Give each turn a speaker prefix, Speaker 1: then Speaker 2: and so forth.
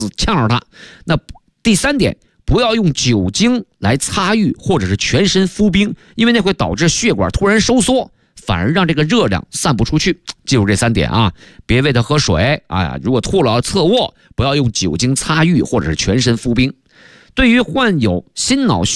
Speaker 1: 呛着它。那第3点，不要用酒精来擦浴或者是全身敷冰，因为那会导致血管突然收缩，反而让这个热量散不出去。记住这3点啊，别喂它喝水啊，如果吐了要侧卧，不要用酒精擦浴或者是全身敷冰。对于患有心脑血